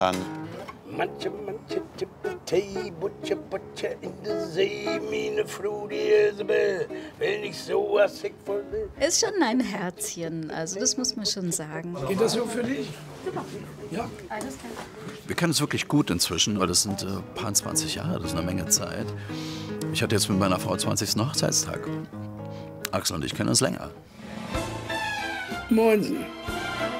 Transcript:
an. Manche tippen Tee, Butcher in der See, meine Frau, die Isabel, wenn ich so was ich wollte. Ist schon ein Herzchen, also das muss man schon sagen. Geht das so für dich? Ja. Wir kennen uns wirklich gut inzwischen, weil das sind paar 20 Jahre, das ist eine Menge Zeit. Ich hatte jetzt mit meiner Frau 20. Hochzeitstag. Axel und ich kennen uns länger. Moinsen.